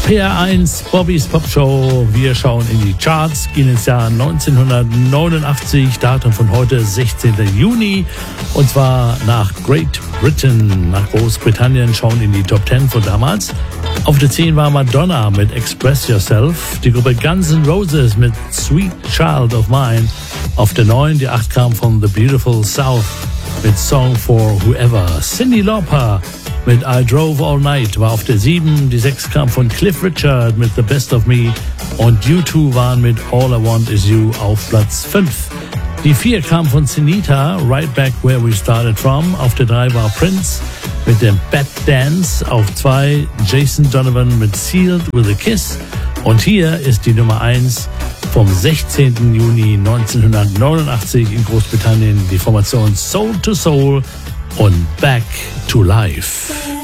PR1 Bobbys Pop Show. Wir schauen in die Charts, gehen ins Jahr 1989, Datum von heute 16. Juni, und zwar nach Great Britain, nach Großbritannien, schauen in die Top 10 von damals. Auf der 10 war Madonna mit Express Yourself, die Gruppe Guns N' Roses mit Sweet Child of Mine. Auf der 9, die 8 kam von The Beautiful South mit Song for Whoever. Cyndi Lauper mit I Drove All Night war auf der 7, die 6 kam von Cliff Richard mit The Best of Me und U2 waren mit All I Want Is You auf Platz 5. Die 4 kam von Sinita, Right Back Where We Started From. Auf der 3 war Prince mit dem Bad Dance. Auf 2 Jason Donovan mit Sealed with a Kiss. Und hier ist die Nummer 1 vom 16. Juni 1989 in Großbritannien, die Formation Soul to Soul und Back to Life.